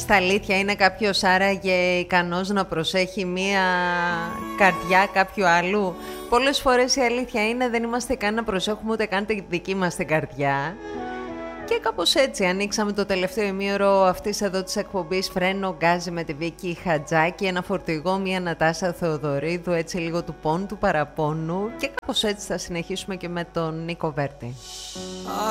Στα αλήθεια είναι κάποιος άραγε ικανός να προσέχει μία καρδιά κάποιου άλλου? Πολλές φορές η αλήθεια είναι δεν είμαστε καν να προσέχουμε ούτε καν τη δική μας την καρδιά. Και κάπως έτσι ανοίξαμε το τελευταίο ημίωρο αυτής εδώ της εκπομπής Φρένο Γκάζι με τη Βίκη Χατζάκη, ένα φορτηγό, μια Νατάσα Θεοδωρίδου, έτσι λίγο του πόνου του παραπόνου, και κάπως έτσι θα συνεχίσουμε και με τον Νίκο Βέρτη.